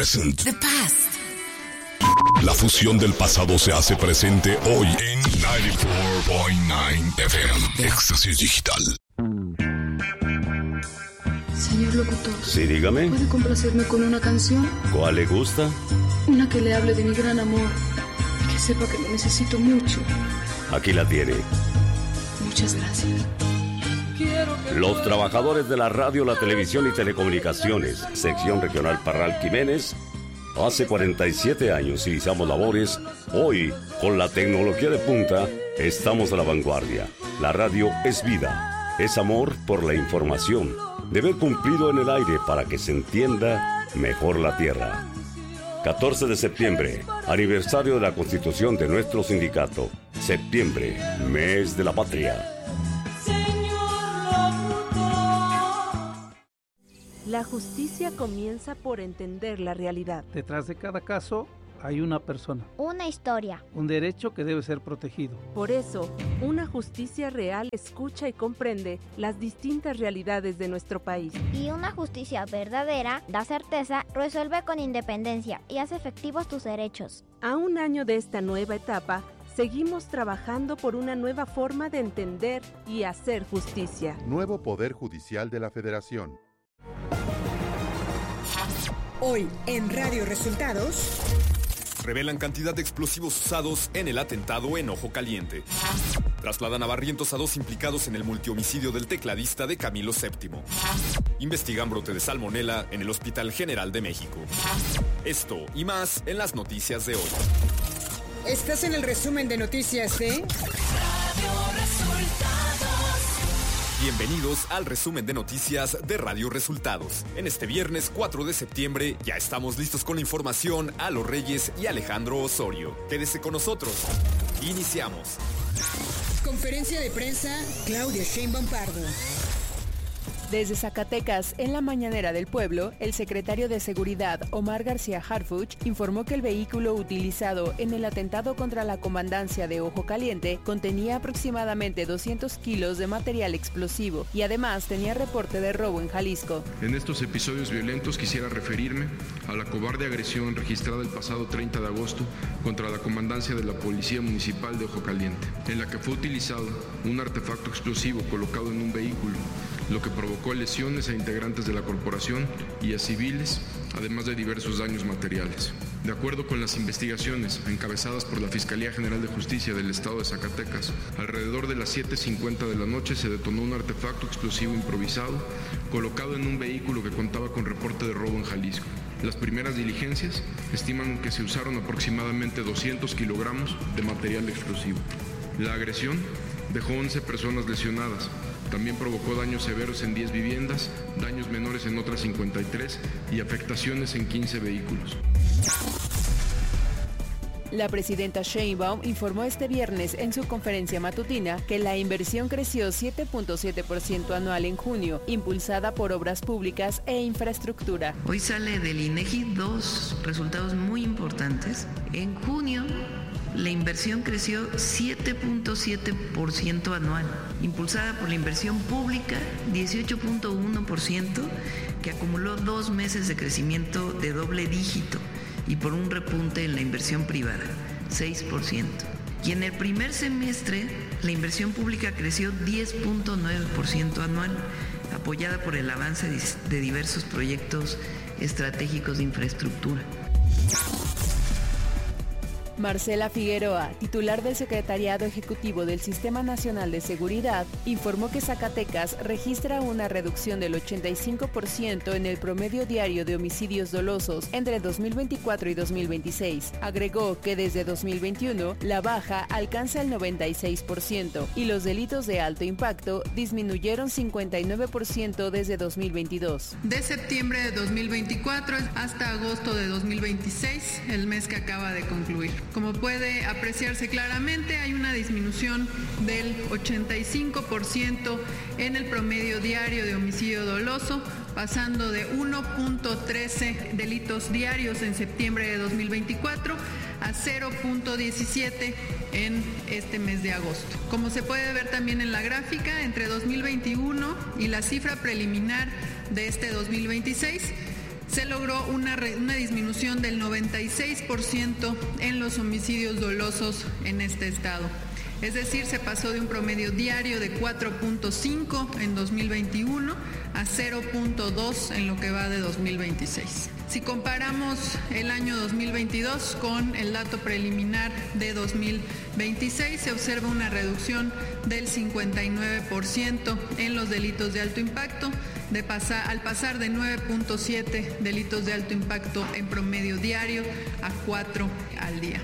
present. The past. La fusión del pasado se hace presente hoy en 94.9 FM. Éxtasis Digital. Señor locutor. Sí, dígame. ¿Puede complacerme con una canción? ¿Cuál le gusta? Una que le hable de mi gran amor y que sepa que lo necesito mucho. Aquí la tiene. Muchas gracias. Los trabajadores de la radio, la televisión y telecomunicaciones, sección regional Parral Jiménez, hace 47 años iniciamos labores. Hoy, con la tecnología de punta, estamos a la vanguardia. La radio es vida, es amor por la información. Deber cumplido en el aire para que se entienda mejor la tierra. 14 de septiembre, aniversario de la constitución de nuestro sindicato. Septiembre, mes de la patria. La justicia comienza por entender la realidad. Detrás de cada caso hay una persona. Una historia. Un derecho que debe ser protegido. Por eso, una justicia real escucha y comprende las distintas realidades de nuestro país. Y una justicia verdadera da certeza, resuelve con independencia y hace efectivos tus derechos. A un año de esta nueva etapa, seguimos trabajando por una nueva forma de entender y hacer justicia. Nuevo Poder Judicial de la Federación. Hoy en Radio Resultados. Revelan cantidad de explosivos usados en el atentado en Ojo Caliente. Trasladan a Barrientos a 2 implicados en el multihomicidio del tecladista de Camilo VII. Investigan brote de salmonela en el Hospital General de México. Esto y más en las noticias de hoy. Estás en el resumen de noticias de Radio Resultados. Bienvenidos al resumen de noticias de Radio Resultados. En este viernes 4 de septiembre ya estamos listos con la información a Los Reyes y Alejandro Osorio. Quédese con nosotros. Iniciamos. Conferencia de prensa, Claudia Sheinbaum Pardo. Desde Zacatecas, en la mañanera del pueblo, el secretario de Seguridad, Omar García Harfuch, informó que el vehículo utilizado en el atentado contra la comandancia de Ojo Caliente contenía aproximadamente 200 kilos de material explosivo y además tenía reporte de robo en Jalisco. En estos episodios violentos quisiera referirme a la cobarde agresión registrada el pasado 30 de agosto contra la comandancia de la Policía Municipal de Ojo Caliente, en la que fue utilizado un artefacto explosivo colocado en un vehículo, lo que provocó lesiones a integrantes de la corporación y a civiles, además de diversos daños materiales. De acuerdo con las investigaciones encabezadas por la Fiscalía General de Justicia del Estado de Zacatecas, alrededor de las 7:50 de la noche se detonó un artefacto explosivo improvisado colocado en un vehículo que contaba con reporte de robo en Jalisco. Las primeras diligencias estiman que se usaron aproximadamente 200 kilogramos de material explosivo. La agresión dejó 11 personas lesionadas. También provocó daños severos en 10 viviendas, daños menores en otras 53 y afectaciones en 15 vehículos. La presidenta Sheinbaum informó este viernes en su conferencia matutina que la inversión creció 7.7% anual en junio, impulsada por obras públicas e infraestructura. Hoy sale del INEGI 2 resultados muy importantes. En junio, la inversión creció 7.7% anual, impulsada por la inversión pública 18.1%, que acumuló 2 meses de crecimiento de doble dígito, y por un repunte en la inversión privada, 6%. Y en el primer semestre, la inversión pública creció 10.9% anual, apoyada por el avance de diversos proyectos estratégicos de infraestructura. Marcela Figueroa, titular del Secretariado Ejecutivo del Sistema Nacional de Seguridad, informó que Zacatecas registra una reducción del 85% en el promedio diario de homicidios dolosos entre 2024 y 2026. Agregó que desde 2021 la baja alcanza el 96% y los delitos de alto impacto disminuyeron 59% desde 2022. De septiembre de 2024 hasta agosto de 2026, el mes que acaba de concluir. Como puede apreciarse claramente, hay una disminución del 85% en el promedio diario de homicidio doloso, pasando de 1.13 delitos diarios en septiembre de 2024 a 0.17 en este mes de agosto. Como se puede ver también en la gráfica, entre 2021 y la cifra preliminar de este 2026, se logró una disminución del 96% en los homicidios dolosos en este estado. Es decir, se pasó de un promedio diario de 4.5 en 2021 a 0.2 en lo que va de 2026. Si comparamos el año 2022 con el dato preliminar de 2026, se observa una reducción del 59% en los delitos de alto impacto, al pasar de 9.7 delitos de alto impacto en promedio diario a 4 al día.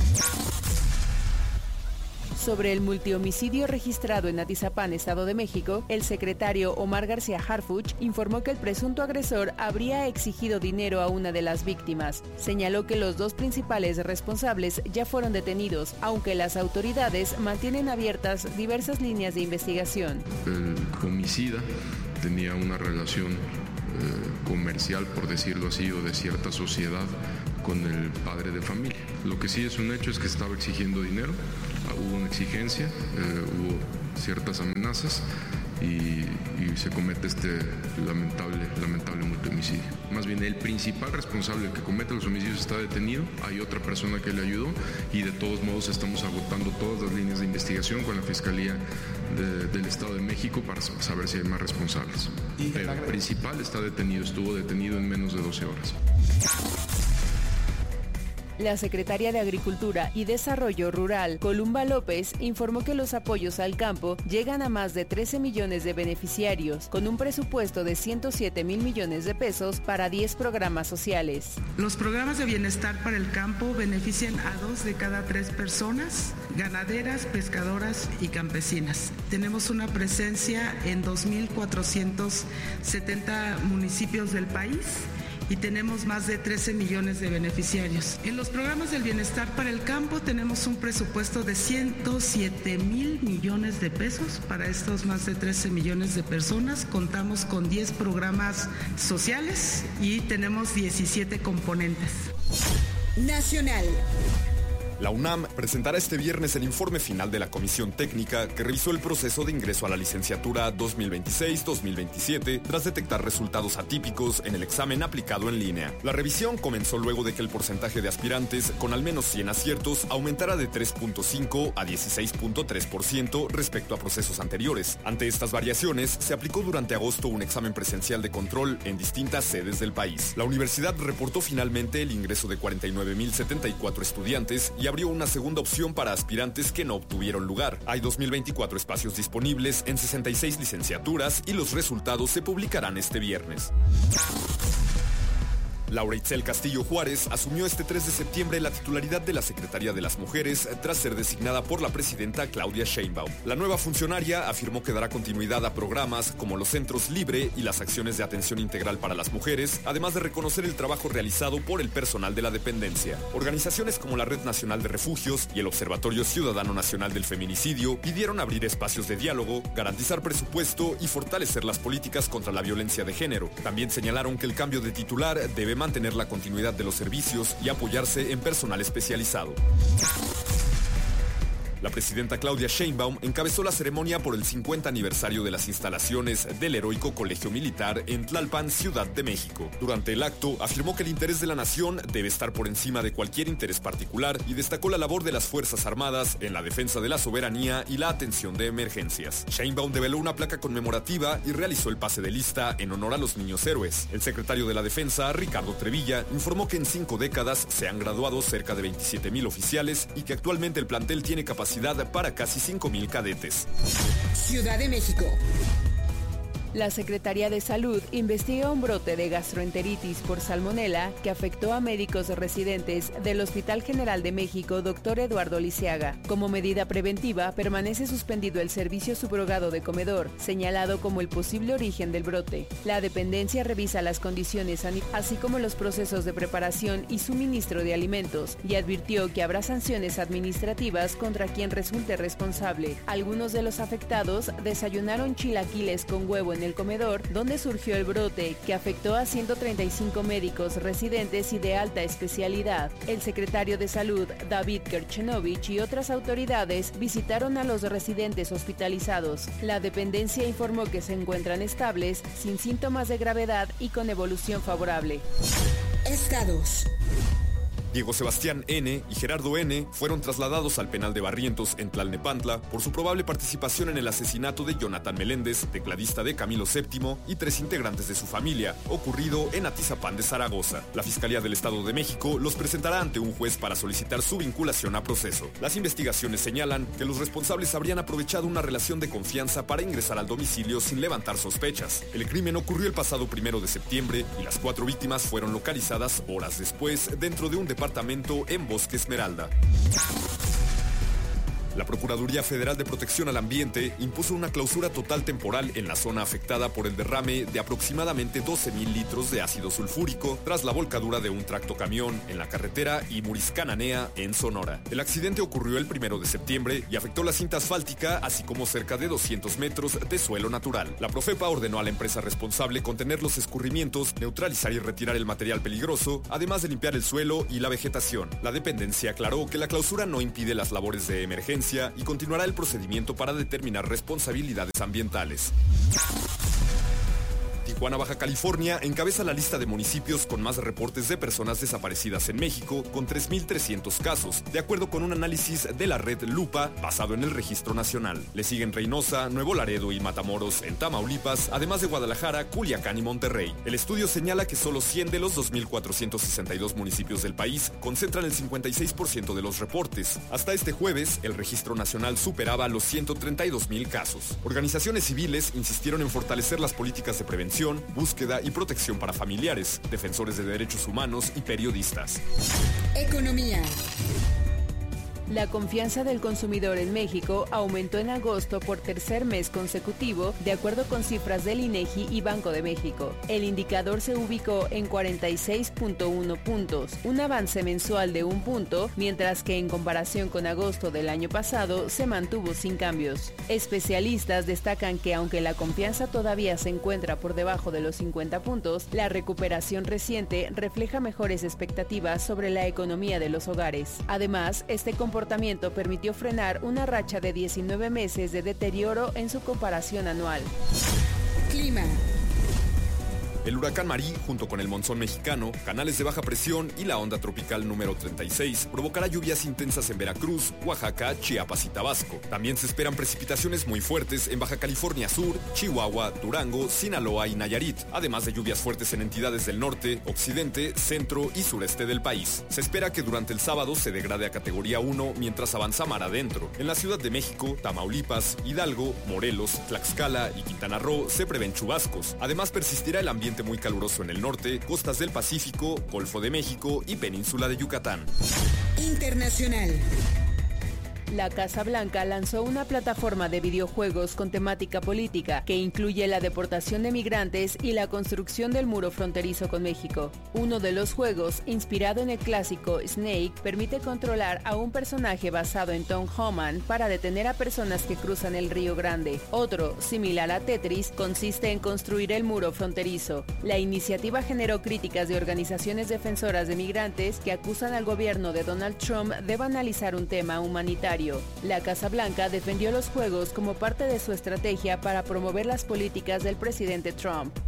Sobre el multihomicidio registrado en Atizapán, Estado de México, el secretario Omar García Harfuch informó que el presunto agresor habría exigido dinero a una de las víctimas. Señaló que los dos principales responsables ya fueron detenidos, aunque las autoridades mantienen abiertas diversas líneas de investigación. El homicida tenía una relación comercial, por decirlo así, o de cierta sociedad con el padre de familia. Lo que sí es un hecho es que estaba exigiendo dinero, hubo una exigencia, hubo ciertas amenazas y se comete este lamentable multihomicidio. Más bien, el principal responsable, el que comete los homicidios, está detenido, hay otra persona que le ayudó y de todos modos estamos agotando todas las líneas de investigación con la Fiscalía del Estado de México para saber si hay más responsables. Pero el principal está detenido, estuvo detenido en menos de 12 horas. La secretaria de Agricultura y Desarrollo Rural, Columba López, informó que los apoyos al campo llegan a más de 13 millones de beneficiarios, con un presupuesto de 107,000 millones de pesos para 10 programas sociales. Los programas de bienestar para el campo benefician a 2 de cada 3 personas, ganaderas, pescadoras y campesinas. Tenemos una presencia en 2,470 municipios del país y tenemos más de 13 millones de beneficiarios. En los programas del bienestar para el campo tenemos un presupuesto de 107,000 millones de pesos para estos más de 13 millones de personas. Contamos con 10 programas sociales y tenemos 17 componentes. Nacional. La UNAM presentará este viernes el informe final de la comisión técnica que revisó el proceso de ingreso a la licenciatura 2026-2027 tras detectar resultados atípicos en el examen aplicado en línea. La revisión comenzó luego de que el porcentaje de aspirantes con al menos 100 aciertos aumentara de 3.5 a 16.3% respecto a procesos anteriores. Ante estas variaciones, se aplicó durante agosto un examen presencial de control en distintas sedes del país. La universidad reportó finalmente el ingreso de 49,074 estudiantes y abrió una segunda opción para aspirantes que no obtuvieron lugar. Hay 2,024 espacios disponibles en 66 licenciaturas y los resultados se publicarán este viernes. Laura Itzel Castillo Juárez asumió este 3 de septiembre la titularidad de la Secretaría de las Mujeres tras ser designada por la presidenta Claudia Sheinbaum. La nueva funcionaria afirmó que dará continuidad a programas como los Centros Libre y las acciones de atención integral para las mujeres, además de reconocer el trabajo realizado por el personal de la dependencia. Organizaciones como la Red Nacional de Refugios y el Observatorio Ciudadano Nacional del Feminicidio pidieron abrir espacios de diálogo, garantizar presupuesto y fortalecer las políticas contra la violencia de género. También señalaron que el cambio de titular debe mantener la continuidad de los servicios y apoyarse en personal especializado. La presidenta Claudia Sheinbaum encabezó la ceremonia por el 50 aniversario de las instalaciones del Heroico Colegio Militar en Tlalpan, Ciudad de México. Durante el acto, afirmó que el interés de la nación debe estar por encima de cualquier interés particular y destacó la labor de las Fuerzas Armadas en la defensa de la soberanía y la atención de emergencias. Sheinbaum develó una placa conmemorativa y realizó el pase de lista en honor a los niños héroes. El secretario de la Defensa, Ricardo Trevilla, informó que en 5 décadas se han graduado cerca de 27,000 oficiales y que actualmente el plantel tiene capacidad para casi 5,000 cadetes. Ciudad de México. La Secretaría de Salud investiga un brote de gastroenteritis por salmonela que afectó a médicos residentes del Hospital General de México Dr. Eduardo Lisiaga. Como medida preventiva, permanece suspendido el servicio subrogado de comedor, señalado como el posible origen del brote. La dependencia revisa las condiciones así como los procesos de preparación y suministro de alimentos y advirtió que habrá sanciones administrativas contra quien resulte responsable. Algunos de los afectados desayunaron chilaquiles con huevo en en el comedor, donde surgió el brote, que afectó a 135 médicos residentes y de alta especialidad. El secretario de Salud, David Kerchenovich, y otras autoridades visitaron a los residentes hospitalizados. La dependencia informó que se encuentran estables, sin síntomas de gravedad y con evolución favorable. Estados. Diego Sebastián N. y Gerardo N. fueron trasladados al penal de Barrientos en Tlalnepantla por su probable participación en el asesinato de Jonathan Meléndez, tecladista de Camilo VII, y 3 integrantes de su familia, ocurrido en Atizapán de Zaragoza. La Fiscalía del Estado de México los presentará ante un juez para solicitar su vinculación a proceso. Las investigaciones señalan que los responsables habrían aprovechado una relación de confianza para ingresar al domicilio sin levantar sospechas. El crimen ocurrió el pasado 1 de septiembre y las 4 víctimas fueron localizadas horas después dentro de un departamento en Bosque Esmeralda. La Procuraduría Federal de Protección al Ambiente impuso una clausura total temporal en la zona afectada por el derrame de aproximadamente 12,000 litros de ácido sulfúrico tras la volcadura de un tractocamión en la carretera Imuris-Cananea, en Sonora. El accidente ocurrió el 1 de septiembre y afectó la cinta asfáltica, así como cerca de 200 metros de suelo natural. La Profepa ordenó a la empresa responsable contener los escurrimientos, neutralizar y retirar el material peligroso, además de limpiar el suelo y la vegetación. La dependencia aclaró que la clausura no impide las labores de emergencia y continuará el procedimiento para determinar responsabilidades ambientales. Tijuana, Baja California, encabeza la lista de municipios con más reportes de personas desaparecidas en México, con 3,300 casos, de acuerdo con un análisis de la red Lupa, basado en el Registro Nacional. Le siguen Reynosa, Nuevo Laredo y Matamoros, en Tamaulipas, además de Guadalajara, Culiacán y Monterrey. El estudio señala que solo 100 de los 2,462 municipios del país concentran el 56% de los reportes. Hasta este jueves, el Registro Nacional superaba los 132,000 casos. Organizaciones civiles insistieron en fortalecer las políticas de prevención, búsqueda y protección para familiares, defensores de derechos humanos y periodistas. Economía. La confianza del consumidor en México aumentó en agosto por tercer mes consecutivo, de acuerdo con cifras del INEGI y Banco de México. El indicador se ubicó en 46.1 puntos, un avance mensual de 1 punto, mientras que en comparación con agosto del año pasado se mantuvo sin cambios. Especialistas destacan que aunque la confianza todavía se encuentra por debajo de los 50 puntos, la recuperación reciente refleja mejores expectativas sobre la economía de los hogares. Además, este comportamiento permitió frenar una racha de 19 meses de deterioro en su comparación anual. Clima. El huracán Marí, junto con el monzón mexicano, canales de baja presión y la onda tropical número 36, provocará lluvias intensas en Veracruz, Oaxaca, Chiapas y Tabasco. También se esperan precipitaciones muy fuertes en Baja California Sur, Chihuahua, Durango, Sinaloa y Nayarit, además de lluvias fuertes en entidades del norte, occidente, centro y sureste del país. Se espera que durante el sábado se degrade a categoría 1 mientras avanza mar adentro. En la Ciudad de México, Tamaulipas, Hidalgo, Morelos, Tlaxcala y Quintana Roo se prevén chubascos. Además, persistirá el ambiente muy caluroso en el norte, costas del Pacífico, Golfo de México y península de Yucatán. Internacional. La Casa Blanca lanzó una plataforma de videojuegos con temática política que incluye la deportación de migrantes y la construcción del muro fronterizo con México. Uno de los juegos, inspirado en el clásico Snake, permite controlar a un personaje basado en Tom Homan para detener a personas que cruzan el Río Grande. Otro, similar a Tetris, consiste en construir el muro fronterizo. La iniciativa generó críticas de organizaciones defensoras de migrantes que acusan al gobierno de Donald Trump de banalizar un tema humanitario. La Casa Blanca defendió los juegos como parte de su estrategia para promover las políticas del presidente Trump.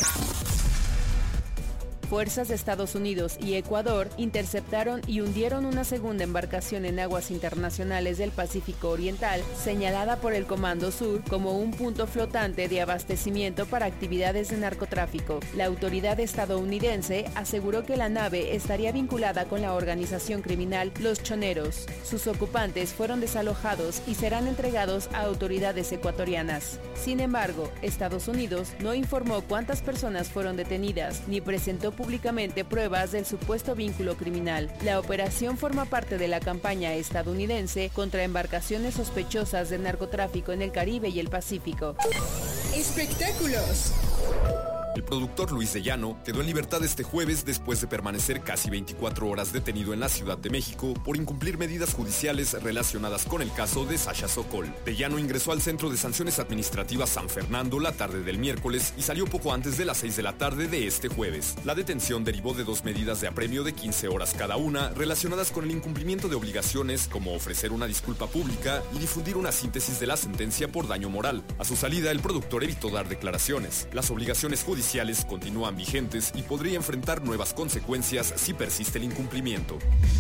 Fuerzas de Estados Unidos y Ecuador interceptaron y hundieron una segunda embarcación en aguas internacionales del Pacífico Oriental, señalada por el Comando Sur como un punto flotante de abastecimiento para actividades de narcotráfico. La autoridad estadounidense aseguró que la nave estaría vinculada con la organización criminal Los Choneros. Sus ocupantes fueron desalojados y serán entregados a autoridades ecuatorianas. Sin embargo, Estados Unidos no informó cuántas personas fueron detenidas ni presentó públicamente pruebas del supuesto vínculo criminal. La operación forma parte de la campaña estadounidense contra embarcaciones sospechosas de narcotráfico en el Caribe y el Pacífico. Espectáculos. El productor Luis de Llano quedó en libertad este jueves después de permanecer casi 24 horas detenido en la Ciudad de México por incumplir medidas judiciales relacionadas con el caso de Sasha Sokol. De Llano ingresó al Centro de Sanciones Administrativas San Fernando la tarde del miércoles y salió poco antes de las 6 de la tarde de este jueves. La detención derivó de 2 medidas de apremio de 15 horas cada una relacionadas con el incumplimiento de obligaciones como ofrecer una disculpa pública y difundir una síntesis de la sentencia por daño moral. A su salida, el productor evitó dar declaraciones. Las obligaciones judiciales continúan vigentes y podría enfrentar nuevas consecuencias si persiste el incumplimiento.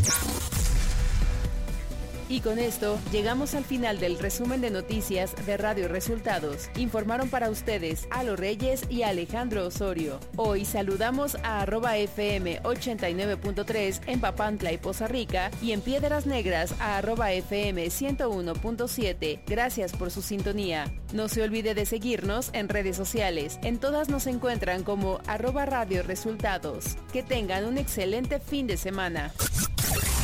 Y con esto llegamos al final del resumen de noticias de Radio Resultados. Informaron para ustedes Alo Reyes y Alejandro Osorio. Hoy saludamos a @FM 89.3 en Papantla y Poza Rica y en Piedras Negras a @FM 101.7. Gracias por su sintonía. No se olvide de seguirnos en redes sociales. En todas nos encuentran como @Radio Resultados. Que tengan un excelente fin de semana.